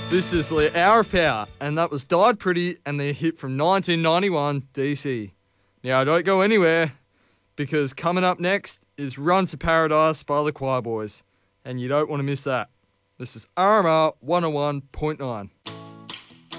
This is the Hour of Power, and that was Died Pretty and their hit from 1991, DC. Now, don't go anywhere, because coming up next is Run to Paradise by the Choir Boys, and you don't want to miss that. This is RMR 101.9.